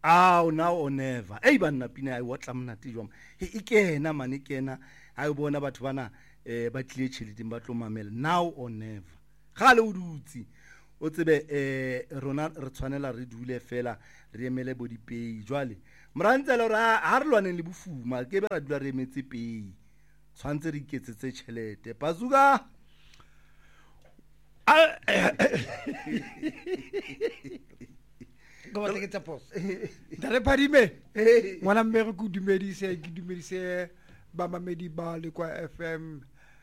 now or never. Ei banna pina I watla mnati jwang. E kena mane kena ha o bona batho bana ba tlile tšhelete ba tlo mamela now or never. Gale o dutsi o tsebe rona re tshwanela re dule fela re emele bo dipei jwale mrantse le ra ha re lwaneng le bofuma ke be ra dula re emetse pei tshwantse re iketsetse tšhelete Bazuka go ba ke tsa pos dale padime ngwana mme re go dumedise ba mamedi ba le kwa FM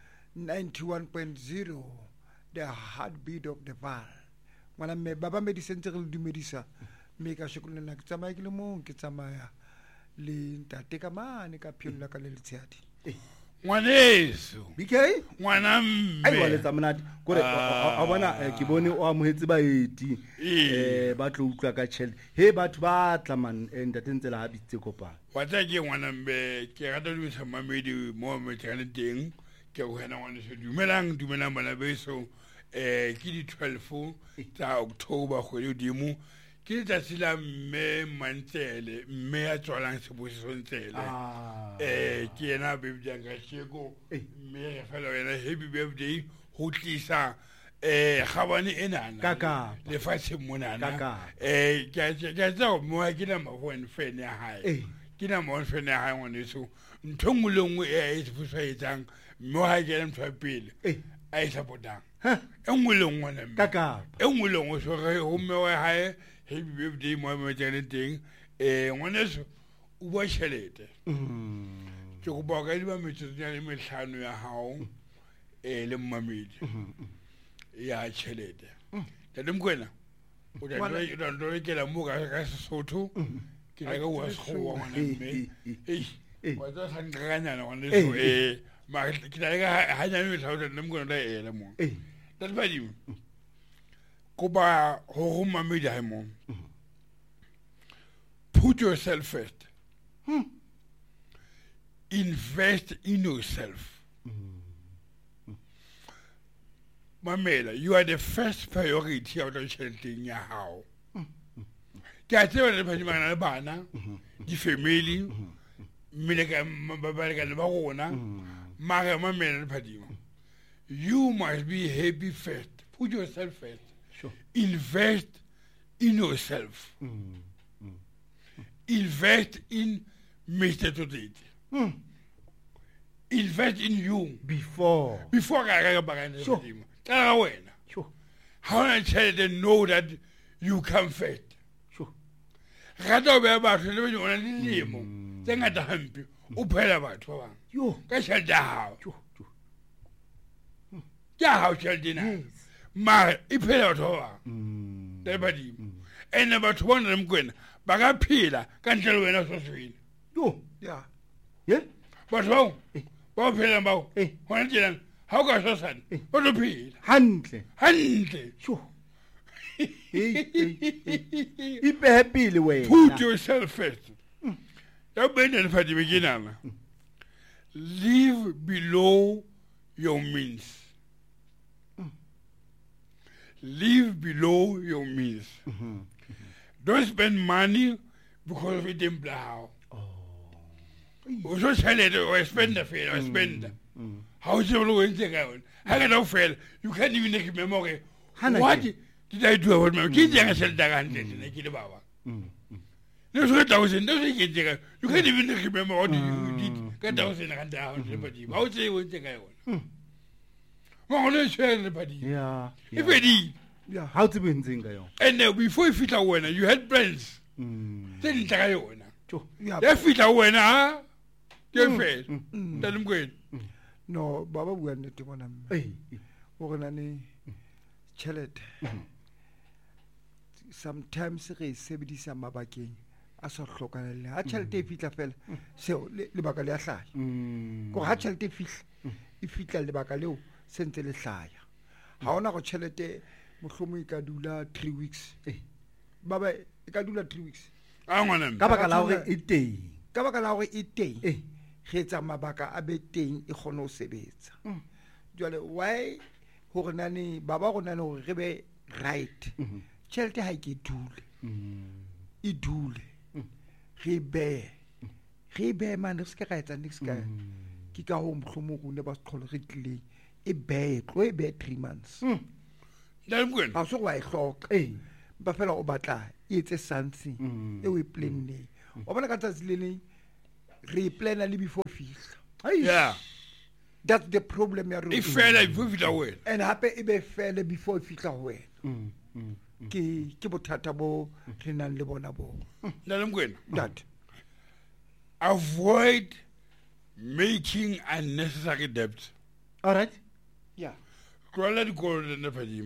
91.0 the heartbeat of the val ngwana mme ba medicine tse re dumedisa mme ka shekolena ke tsamaya ke le mong ke tsamaya le ntate ka mane ka phiolla ka le letshadi ngwaneso BK ngwana mme ai wale tsamonate gore a bona ke bone o amohetse baeti ba tlo utlwa ka tšhelete he batho ba tlaman ntate ntsela ha bitse kopana wa tla ke ngwana mme ke rata le sa mamedi mo metšhane teng ke go hena ngwaneso dumelang bana beso ke di 12 tsa October go le dimo ke tsatsi la mme Mantsele mme a tswalang Sebosisontsele ke yena bebjang ga sheko mme re fela yena happy birthday ho tlisa khabane enana kaka le fatshe monana kaka ke tsa mo ke na mafone fene ya hae ke na mo fene ya hae ngwaneso nthongulongwe e tsefusaetsang mo ha ke ntwa pele a isa potang engulongwe na kaka engulongwe so re ho me wa hae happy birthday mo mo tsene teng ngwaneso o bua tšhelete ke go ba ka di ba metsotso ya mehlano ya hao le mmamedi ya tšhelete tla dimkwena o tla ke la mo ka Sesotho ke la ka wa sekgowa ngwana mme wa tsa sangakanyana ngwaneso ma ke la ka hanyane mehlano dimkwena la ela mo tla ba di go ba ho mmamedi ha mo put yourself first invest in yourself mamela you are the first priority of the tšheleteng ya hao ke a tseba le phadimana le bana di family mmele ka babalekane ba gona mara mamela le phadima you must be happy first put yourself first sure invest in yourself invest in Mr. Totete invest in you before ka bagane sure phadima ka wena sure how I tell them know that you come first sure rata be batho le be ona le lemo tse ngata hampe o phela batho ba bang yo ka tšhelete ya hao sure ke hao tšhelete na mara e phela batho ba bang le badimo ene batho bona le mkwena ba ka phela ka ntle le wena soswena yo ya batho bao ba phela bao hona tšelang ha o ka sosana ba tlo phela hantle sure ipehe pele wena put yourself first ya bene le fadime ke nana live below your means live below your means don't spend money because of it in blau o so tšhelete o spenda fela o spenda how is it going to go how can I fail you can't even make memory what did I do about my kids and I said that and ke le baba no so 1,000 doesn't get you can't even remember what you did get 1,000 and down everybody how is it going to go mo no share everybody yeah if it is yeah how to be nzinga yo and before you fit away you had friends then ka yona yeah ya fitla wena ha ke fe tla mkwena no baba bua nnete bona mme o gona ne tšhelete sometimes re sebedisa mabakeng a sa hlokanele ha tšhelete e fitla fela seo lebaka le a hlaya go ha tšhelete e fitla lebaka leo sentse le hlaya ha ona go tšhelete mohlomong e ka dula 3 weeks baba e ka dula 3 weeks a ngwana ka baka la hore e teng ka baka la hore e teng ge etsa mabaka a be teng e kgone ho sebetsa jwale why hore nane baba go nane hore re be right tšhelete ha ke dule e dule re beye man re se ka etsa nix ka ke ka ho mhlomo go ne ba se tlhole re tlile e beye 3 months nna mkwena ha so wa ihloka ba fela o batla etse sansi e we planne o bona ka tsatsi le re plana le before fihla yeah that's the problem ya rona e fela before fihla wena and hape e be fela before fihla ho wena ke bothata bo re nang le bona bo nna mkwena that avoid making unnecessary debt. All right. yeah Tlola dikoloto ne Phadima.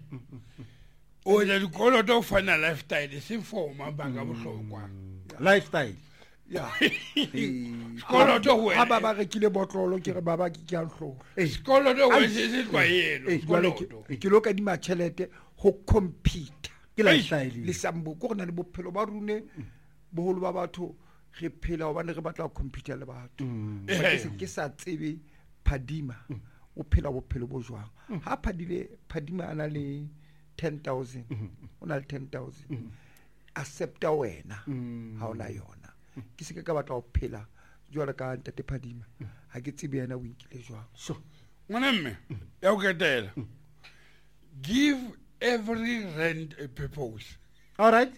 O ja dikoloto o fana lifestyle se forma banga bohlokwa. Lifestyle. yeah Dikoloto ho ha ba rekile botlolo ke re baba ke a nhlo dikoloto ho se tlwaelo. Dikoloto. ke lo ka di machelete ho compete Ke lifestyle. le sambo go rena le bophelo ba rune boholo ba batho re phela o bane re batla go compete le batho ke sa tsebe Phadima o phela bophelo bo jwang ha Phadima ana le 10,000 ona le 10,000 accepta wena ha ona yona ke se ka batla go phela jwala ka ntate Phadima ha ke tsebe yana o inkile jwang So, ngwana mme ya o ketela. Give every rent a purpose. All right.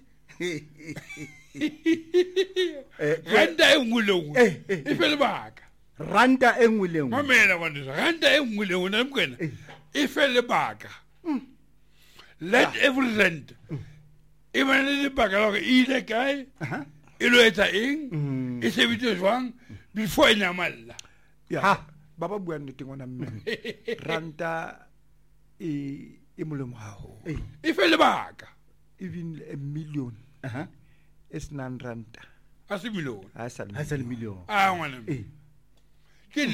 Ranta e nngwe le nngwe e fe lebaka. Ranta e nngwe le nngwe. Mamela ngwana ranta e nngwe le nngwe nna mkwena e fe lebaka. Let every rent e bana le lebaka la hore e ile kae e lo etsa eng e sebediswa jwang before e nyamalla. ha baba bua nnete ngwana mme ranta e molemo haholo E fe lebaka. even a million is non ranta A se milone. ha sa Ha se le million. Ngwana mme. Ke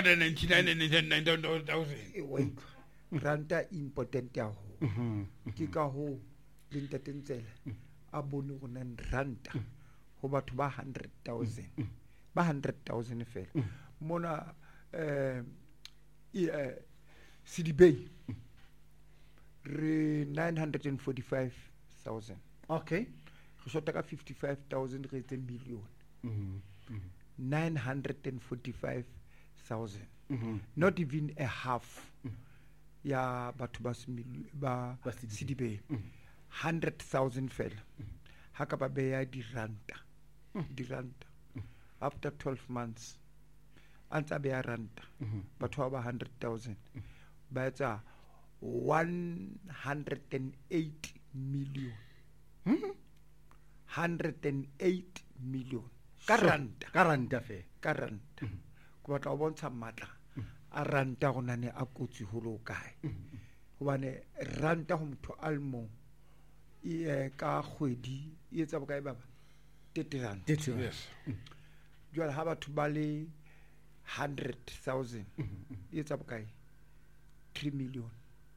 999,000. wait ranta important ya ho ke ka ho le ntatentsela a bone go nang ranta ho batho ba 100,000 ba 100,000 fela mona CDB re 945,000 Okay. re shota ka 55,000 re etse million 945,000 not even a half ya batho ba CDB 100,000 fela ha ka ba beya diranta after 12 months antsa beya ranta batho ba 100,000 ba etsa 108 million 108 million ka ranta fe. ka ranta go batla go bontsha matla a ranta go nane a kotsi ho lo kae hobane ranta go motho almo e ka kgwedi e etsa bokae baba 30 rand Yes. jwale ha batho ba le 100,000 e etsa bokae 3 million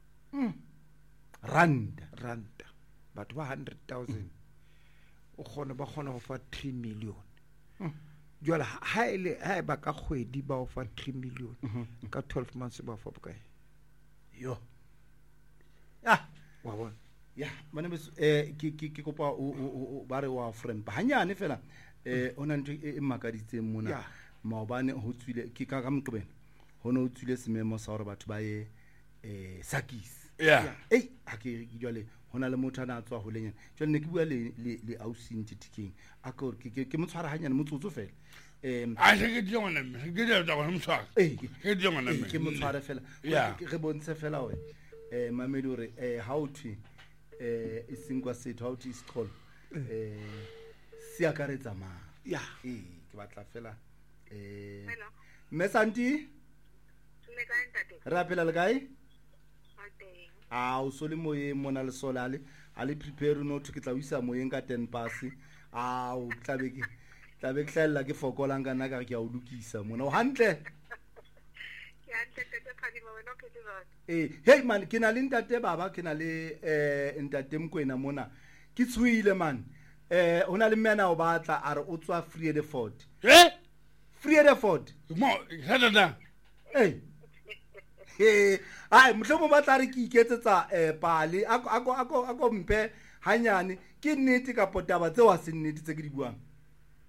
Ranta. batho ba 100,000 o kgona ba kgona go fa 3 million jwale ha e ba ka kgwedi ba o fa 3 million ka 12 months ba fa bokae Yo. Ah. wa bona Ya, bana beso ke kopa o ba re wa friend ba hanyane fela ona ntwe e makaditseng mona Yeah. maobane ho tswile ke ka Moqebelo ho no tswile sememo sa hore batho ba ye Sakis Yeah. ha ke jwale hona le motho ana tswa ho lenyana jwale ne ke bua le Austin Titikeng a ke ke mo tshwara hanyane motsotso fela A se ke di ngwana mme. Ke di tsa go mtshwara. Ke di ngwana mme. ke mo tshware fela Yeah. re bontshe fela we mamedi hore how to e sengwa setho how to scroll se akaretsa ma ya ke batla fela Hello. Mesanti Le kae ntate? re apela le kae Okay. o so le moyeng mona le solale a le prepare no ke tla o isa moyeng ka 10 pass o tlabe ke hlalla ke fokolang ka nna ka re ke a o lokisa mona o hantle Ke a ntate Phadima wena ke tsona. hey man ke na le ntate baba ke na le ntate Mokwena mona ke tshuile man ona le mmena o batla a re o tswa Freedeford Mo sada. ai mohlomong ba tla re ke iketsetsa pale ako mpe hanyane ke nnete ka potaba tse wa se nnete tse ke di buang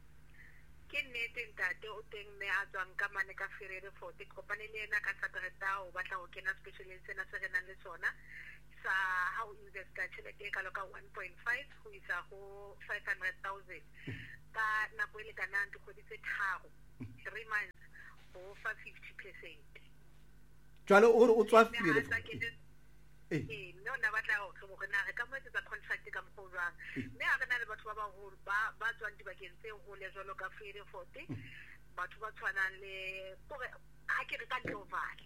ke nnete ntate o teng mme a tswang ka mane ka Ferere Fort kopane le ena ka Satereta o batla go kena specialeng sena se re nang le sona sa how investa tšhelete e ka loka 1.5 go isa go 500,000 ka nako e lekanang dikgwedi tse tharo 3 months go fa 50%. jwale o tswa Ferere mme o na batla gore na re ka mo etsetsa contract ka mokgwa jwang mme a re na le batho ba baholo ba tswang dibakeng tse gole jwalo ka Ferere Fort batho ba tshwanang le gore ga ke re ka Ndlovana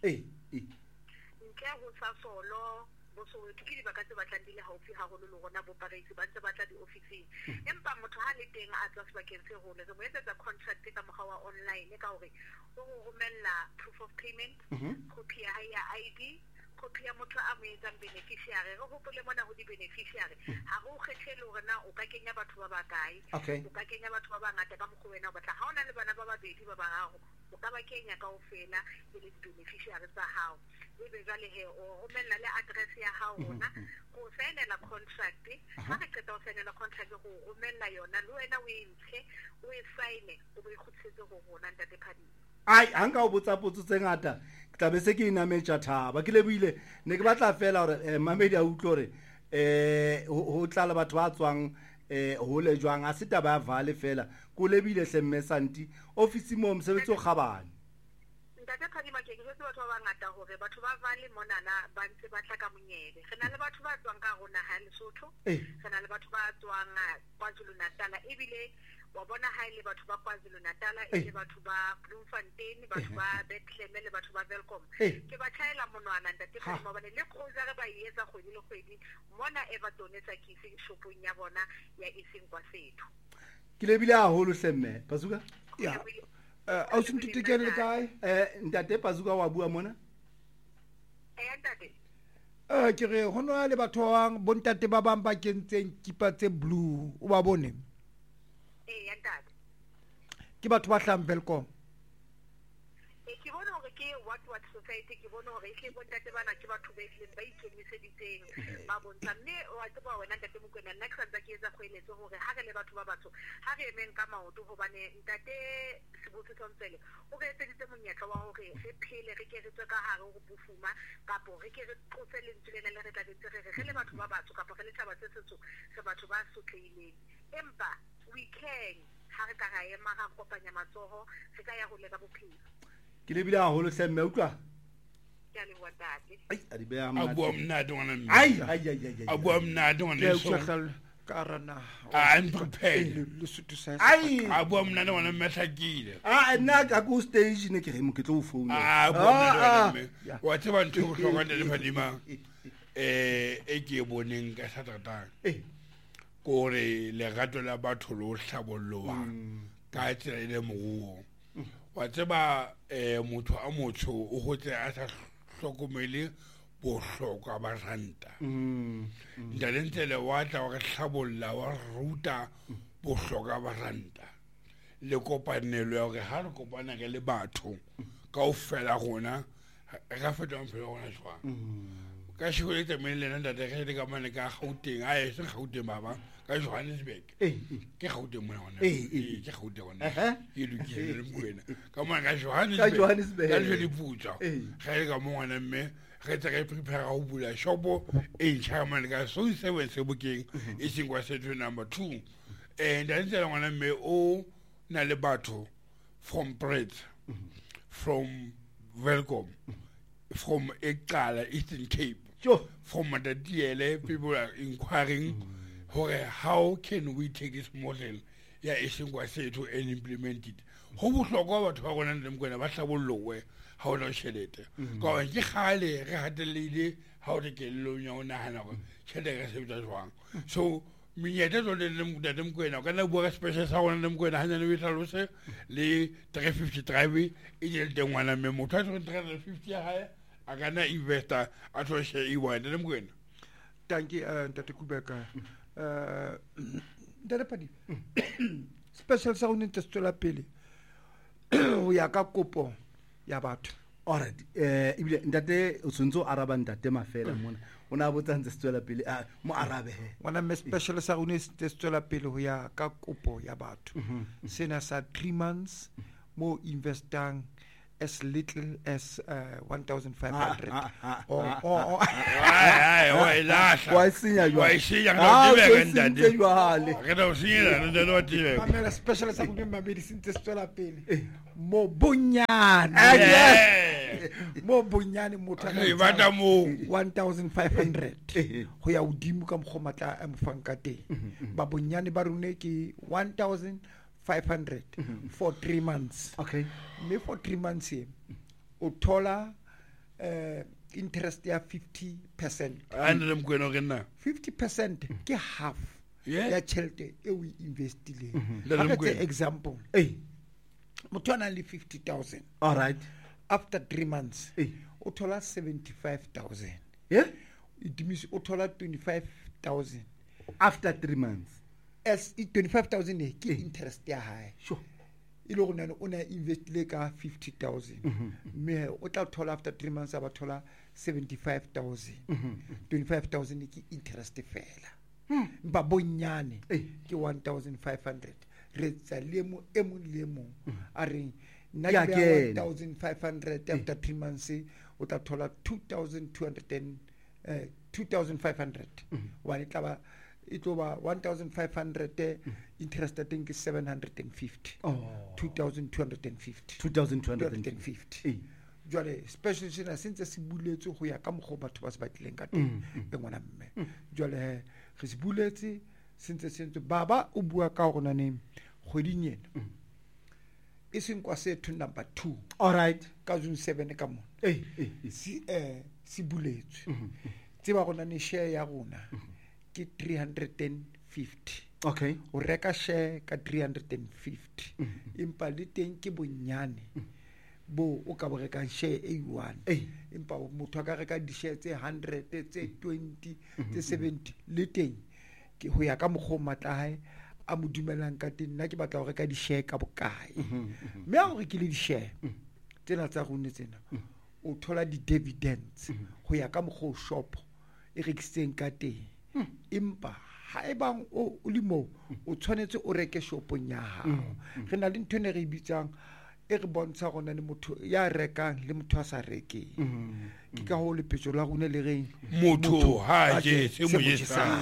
ntle go sa Solo bo Soweto ke dibaka tse batlang di le gaufi gagolo le gona bo Parys ba ntse batla di-officing empa motho ga le teng a tswa sebakeng se gole re mo etsetsa contract ka mokgwa wa online ka gore o go romella proof of payment copy ya hae ya ID copy ya motho a mo etsang beneficiary re gopole mona go di-beneficiary ga go kgethele gore na o ka kenya batho ba ba kae o ka kenya batho ba bangata ka mokgwa wena o batla ga o na le bana ba babedi ba bararo o ka ba kenya kaofela e le di-beneficiary tsa gago ebe jwale he o romella le address ya gago gona go saenela contract ga re qeta go saenela contract go romella yona le wena o e ntshe o e saene o bo e kgutlisetse go rona ntate Phadile ai ha nka o botsa potso tse ngata ke tla be se ke inametša thaba ke leboile ne ke batla fela gore mamedi a utlwe gore ho tla le batho ba tswang ho le jwang a se taba ya vale fela ko lebile hlemme santi office mo mosebetsi o gabane ntate Phadima ke go batho ba bangata gore batho ba vale monana ba ntse ba tla ka monyebe re na le batho ba tswang ka rona ha Lesotho re na le batho ba tswang KwaZulu-Natal ebile wa bona ha ile batho ba KwaZulu-Natal ile batho ba Bloemfontein batho ba Bethlehem le batho ba Welkom ke ba thaela monwana ntate Phadima bane le cruiser ba ietsa kgwedi le kgwedi mona Everton tsa kisi shopong ya bona ya Isinkwa Sethu ke lebile haholo hlemme Bazuka ya a se ntite le kae ntate Bazuka wa bua mona ntate ke re ho nwa le batho ba bang bontate ba bang ba kentseng kipa tse blue o ba bone ntate ke batho ba hlang Welkom ke bona hore ke what society ke bona hore ke bontate bana ke batho ba ileng ba ikemiseditseng ba bontsha mme wa tseba wena ntate Mokwena nna ke santsa ke etsa kgoeletso hore ha re le batho ba batho ha re emeng ka maoto hobane ntate Sebotse Tsontsele o re etseditse monyetla wa hore re phele re ke re tswe ka hare go bofuma kapo re ke re tlotse lentswe lena le re tla dintse re le batho ba batho kapo re le taba tse setso se batho ba sotleileng empa we can ha re ka ga ema ga kopanya matsogo se ka ya go leka bophelo ke lebile haholo hlemme utlwa ke a le watate ai a di beya a bua mnate ngwana mme ai a bua mnate ngwana so karana I'm prepared Lesotho sa ai a bua mnate ngwana mme hlakile nna ka go stage ne ke re mo ke tlo phone a bua mnate ngwana mme wa tseba ntho go hloka ntate Phadima e ke boneng ka Saterdag gore legato la batho lo hlabolloa ka tsela ile moruo wa tseba motho a motsho o hotse a sa hlokomele bohlokwa ba ranta ntalentele wa tla wa hlabolla wa ruta bohlokwa ba ranta le kopanelo ya gore ha re kopana ke le batho kaofela gona ga feta mphelo gona jwang ka shiko le tsamele lena ntate ge le ka mane ka Gauteng a se Gauteng baba ka Johannesburg ke Gauteng mona gona ke Gauteng gona ke lokile le Mokwena ka mane ka Johannesburg ka le diputsa ga le ka mona mme ge tsa ka prepare go bula shopo e ntšha mane ka so 7 Sebokeng Isinkwa Sethu number 2 ntate la ngwana mme o na le batho from Brits from Welkom from Ekala Eastern Cape from Matatiele people are inquiring how can we take this model ya Isinkwa Sethu and implement it go bohlokwa batho ba gona le Mokwena ba hlabollowe ha o na tšhelete ka ba ke gale re hatelile ha o re ke lo nya o nahana go tšhelete ka sebetsa jwang so minyete lo le ntate Mokwena ka na bua ka special sa gona le Mokwena hanya le tlhalose le 350 drive e je le tengwana me motho a 350 ya hae a kana investor a tlo she e wa le Mokwena tanki ntate Kubeka ntate Phadi special sa o ntse tswela pele o ya ka kopo ya batho alright ibile ntate o tshwantse o araba ntate mafela mona o na botsa ntse se tswela pele mo arabe he ngwana mme special sa rone se tswela pele ho ya ka kopo ya batho sena sa 3 months mo investang as little as 1,500 wa senya mamela special sa rone mamedi se ntse se tswela pele mo bonyane motho e batla mo 1,500 ho ya udimo ka mkhomatla a mfang ka teng ba bonyane ba rone ke 1,500 for 3 months. Okay. Me for 3 months here, o thola interest ya 50%. And them going on 50% ke half ya chelete e we investile. Let them go. Example. Motho ana le 50,000. All right. After 3 months, o thola 75,000. Yeah? It means o thola 25,000 after 3 months. As 25,000 ke interest ya high. Sure. Ile go nana o na invest le ka 50,000 me o tla thola after 3 months aba thola 75,000 25,000 ke interest fela ba bonyane ke 1,500 re tsa lemo e mo lemo a re na ke 1,500 after 3 months o tla thola 2,500 wa tla ba it over 1,500 interest I think is 750 2,250 jwale special sena since se buletse go ya ka mogho batho ba se batlileng ka teng e ngwana mme jwale he re se buletse since baba o bua ka gona ne kgoding yena e seng kwa se to number 2 all right ka June 7 ka mo si buletse tseba gona ne share ya rona ke 350. Okay. O reka share ka 350. Impa le teng ke bonyane. Bo o ka bo reka share A1. Impa motho ka reka di share tse 100 tse 20 tse 70 le teng ke ho ya ka mogho matla hae a mo dumelang ka teng nna ke batla ho reka di share ka bokae. Me a re ke le di share tsena tsa rone tsena. O thola di dividends ho ya ka mogho shop e rekiseng ka teng. Impa haebang o le mo o tshwanetse o reke shopong ya hao re na le ntho ne re bitsang e re bontsha gona le motho ya rekang le motho a sa rekeng ke ka ho le petso la rone le reng motho ha je se mo jesang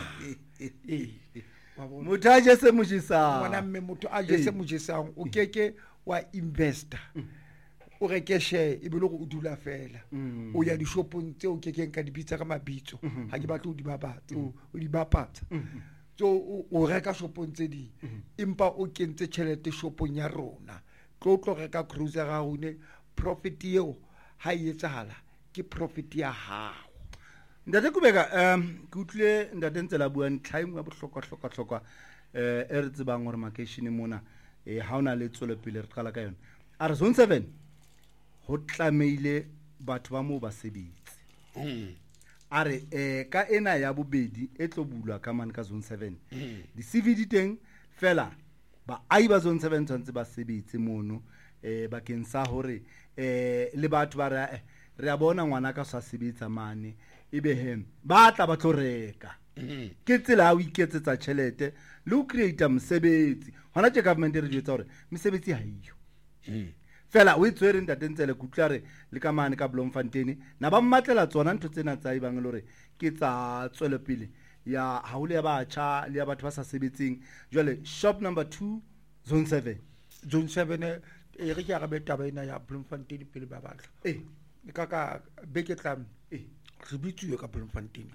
motho a je se mo jesang mona mme motho a je se mo jesang o keke wa investor o reke share e bile go o dula fela o ya di shopong tse o kekeng ka di bitsa ka mabitso ha ke batla o di babatsa o di bapatsa so o reka shopong tse di impa o kentse tšhelete shopong ya rona tlo reka cruiser ga rone profit eo ha e etsahala ke profit ya hao ntate kubeka ke utlwe ntate ntse la bua ntlhaeng wa bohlokwa e re tsebang gore makeshini mona ha ona le tswelepele re qala ka yona a re zone 7 ho tlameile batho ba mo ba sebetsi a re ka ena ya bobedi e tlo bulwa ka man ka zone 7 di CV di teng fela ba ai ba zone 7 tsantse ba sebetse mono bakeng sa hore le batho ba re a bona ngwana ka sa sebetsa mane ebe hem ba tla ba tlo reka ke tsela o iketsetsa tšhelete le o create mosebetsi hona tse government re jetsa hore mosebetsi ha iyo fela o itswere ntate ntsele kutla re le ka mane ka Bloemfontein na ba mmatlela tsona ntho tsena tsa ibang le hore ke tsa tswelepele ya haule ya batjha le ya batho ba sa sebetseng jwale shop number 2 zone 7 e re ke ga betaba ena ya Bloemfontein pele ba batla ka beke tlam re bitsuwe ka Bloemfontein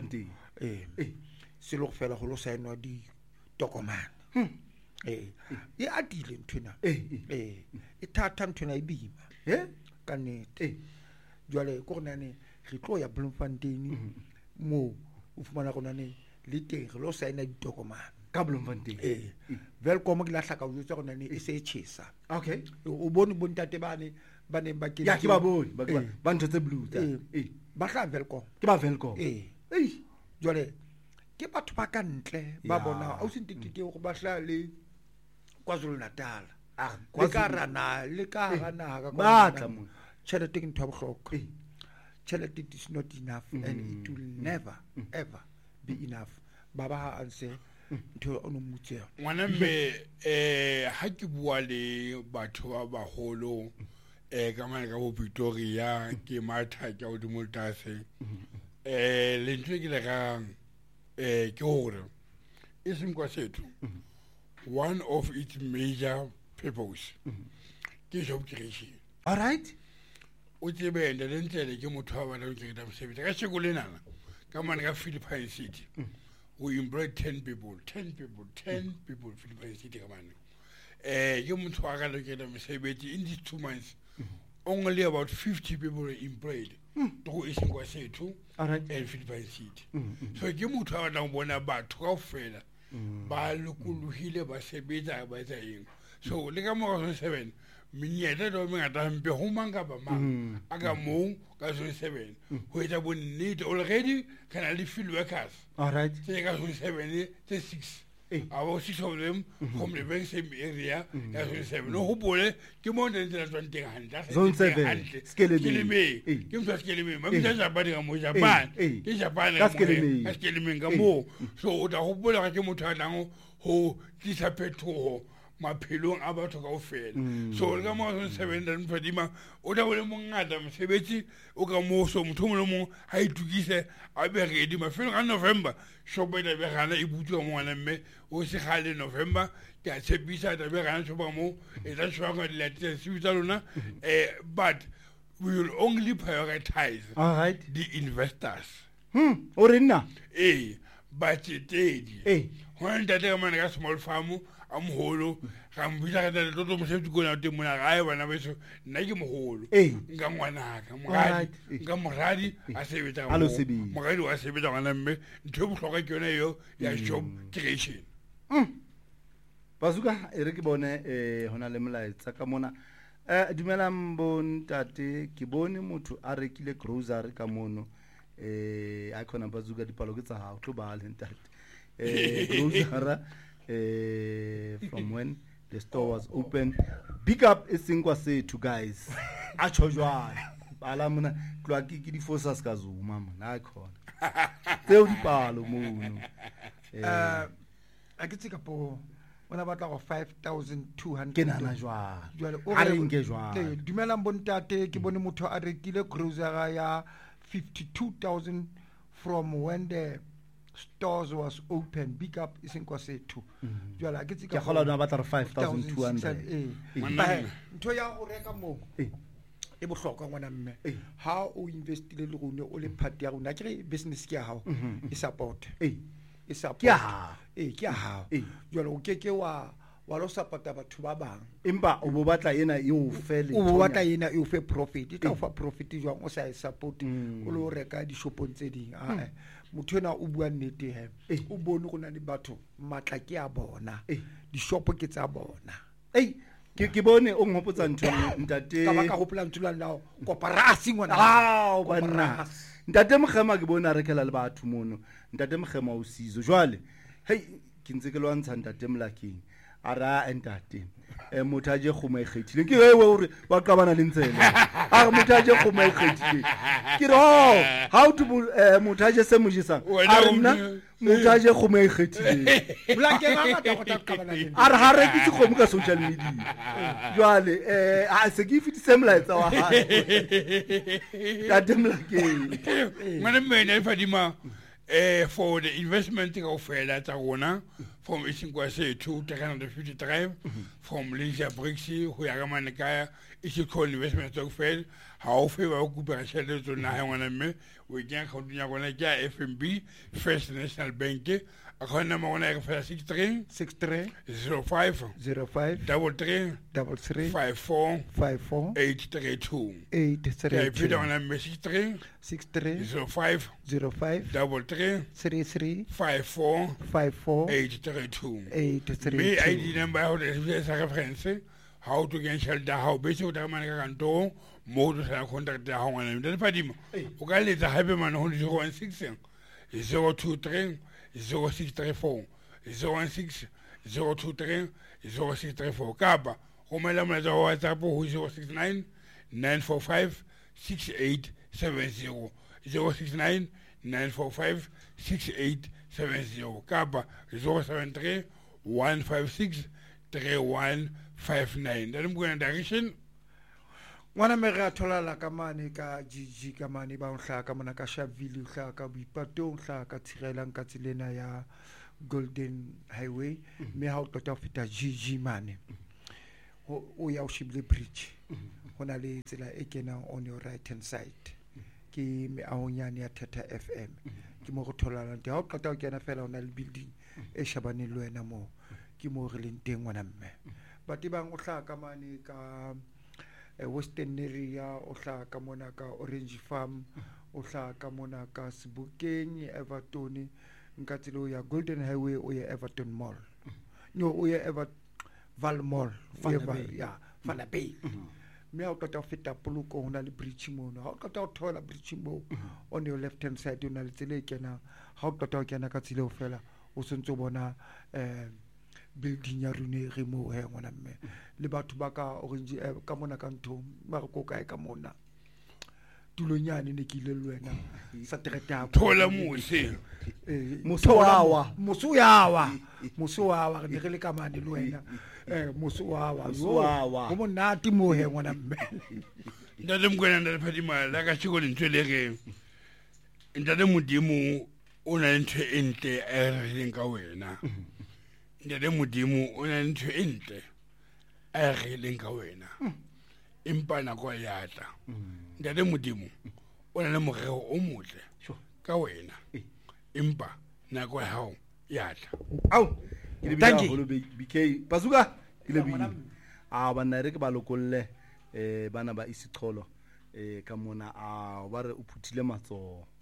se lo fela go lo saenwa di tokomane e atile nthuna e thata nthuna e bima ka nnete jwale ko gona ne re tlo ya Bloemfontein mo o fumana gona ne le teng re lo saena ditokomane ka Bloemfontein welcome ke la hlaka o tsa gona ne e se tshisa okay o bone bontate ba ne ba ke ya ke ba bone ba ntho tse blue tsa ba hla welcome ke ba welcome jwale ke batho ba ka ntle ba bona o se ntitite go ba hla le KwaZulu Natal le ka rana ka batla mo tšhelete ke ntho ya bohlokwa tšhelete it is not enough and it will never ever be enough ba ba ha anse ntho o no mutse ngwana mme ha ke bua le batho ba baholo ka mane ka bo Pretoria ke matha ke o di multase le ntwe ke le ga ke hore isinkwa sethu one of its major purpose ke job creation. All right. O tsebe nda le ntlele ke motho wa bana o ke ka mosebetsi ka sheko le nana ka mane ka Philippine City we employed 10 people Philippine City ka mane ke motho wa ka le ke ka mosebetsi in these 2 months only about 50 people were employed to isinkwa sethu and Philippine City so ke motho wa bana o bona batho kaofela ba lokuluhile ba sebetsa ba etsa eng so le ka mo 7 minyete do mengata mpe ho manga ba mang aga mo ka 7 ho etsa bonnete already kana le field workers All right. se ka 7 te 6 our 6 of them from the very same area as 7 no ho bole ke mo ntse la tswang teng hantle Zone 7 Skeleme ke mtsa Skeleme ma mtsa Japan ka mo Japan ke Japan ka Skeleme ka mo so o da ho bola ka ke motho a tlang ho tlisa phetogo maphelong a batho kaofela so le ka mo 7 dan fadima o da bole mongata mosebetsi o ka mo so motho mo le mo ha itukise a be ready mafelo ka November shopo da be gana e butwa mo ngwana mme o se gale November ke a tshepisa da be gana shopo mo e tla shwa ga dilate se bitsa lona but we will only prioritize All right. the investors O re nna budgetedi hona ntate ka mane ka small farm a moholo ga mbitsa ka tla tlo mosebetsi go na teng mona ga bana beso nna ke moholo nka ngwana ka moradi nka moradi a sebetsa ka moradi wa sebetsa ngwana mme ntho e bohlokwa ke yona eo ya job creation Bazuka e re ke bone hona le molaetsa ka mona dumelang bontate ke bone motho a rekile grocery ka mono a khona Bazuka dipalo ke tsa hao tlo ba le ntate grocery from when the store was open. Big up isinkwa sethu guys. Acho jwana. Bala mona klwaki ke di forces ka Zuma mona a khona. Tseo dipalo mono. a ke tsika po ona batla go 5200 Ke nana jwana. Jwale A re nke jwana. Dumelang bontate ke bone motho a rekile grocery ya 52000 from when the stores was open. Big up isinkwa sethu jwala ke tsika Ke gola na batla 5200 ntho ya go reka mo e bohlokwa ngwana mme ha o investile le gone o le part ya gona ke business ke ya hao e support e support ke ya hao ke ya hao jwala o keke wa lo support batho ba bang empa o bo batla ena e o fele o batla ena e o fe profit e tla o fa profit jwang o sa e support o lo reka di shopong tse ding motho ena o bua nnete he o bone go na le batho matla ke a bona di shopo ke tsa bona ke bone o ngopotsa ntho ntate ka baka gopola ntula lao koparasi ngwana banna ntate Mogema ke bona rekela le batho mono ntate Mogema o sizo jwale ke ntse ke lwantsha ntate Mlakeng ara entate motho a je kgoma e kgethile ke wewe hore wa qabana le ntsele a motho a je kgoma e kgethile ke re how to motho a je se mo jesang a re mna motho a je kgoma e kgethile Mlakeng ga ta go ta qabana le a re ha re ke kgomo ka social media jwale a se ke fitise molaetsa wa hae tate Mlakeng ngwana mme fadima for the investment ka ofela tsa rona from isinkwa sethu 353 from Leisure Brixie ho ya ka mane ka isikhol investment tsa ofela ha o fe ba o kupela tšhelete tsona ha ngwana mme o ke ka dunya gona ke FNB First National Bank account number ona ke fela 63 05 33 54 832 ke ona mme 63 05 33 54 832 me ID number how the reference how to get shelter how be so da mane ka kanto mo do sa contact ya ngwana mme le fadimo o ka letsa hape mane ho 016 023 0634 016 023 0634 kapa romela molaetsa wa WhatsApp ho 069 945 6870 069 945 6870 kapa 073 156 3159 ntate Mokoena direction ngwana me re a tholala ka mane ka GG ka mane ba hlaka ka mona ka Sharpeville hlaka ka Boipatong hlaka ka Tshirelang ka tselena ya Golden Highway me ha o tota feta GG mane o ya o shibile bridge hona le tsela e kenang on your right hand side ke me ahonyane ya Theta FM ke mo go tholala nte ha o qeta o kena fela ona le building e shabane le wena mo ke mo re leng teng ngwana mme bati bang o hlaka mane ka Western area o hlaka mona ka Orange Farm o hlaka mona ka Sebokeng Everton nka tselo ya Golden Highway o ya Everton Mall no o ya Val Mall ya Fana Bay me ha o qeta o feta Poloko hona le bridge mona ha o qeta o thola bridge mo on your left hand side ona le tsela e kena ha o qeta o kena ka tsela o fela o sontso bona building ya rune re mo he ngwana mme le batho ba ka Orange ka mona ka ntho ba go kae ka mona tulonyane ne ke ile le wena sa tereta thola mose musowawa re ne re le ka mane le wena musowawa go monate mo he ngwana mme ntate Mokoena ntate Phadima la ka tshiko le ntwe le re ntate Modimo o na le ntho e ntle a re leng ka wena ntate Modimo o na le ntho e ntle a re leng ka wena empa nako ya tla ntate Modimo o na le morero o motle ka wena empa nako ya hao ya tla au ke le bina holo BK Bazuka ke le bina a bana re ke ba lokolle bana ba isiqholo ka mona a ba re o phuthile matsoho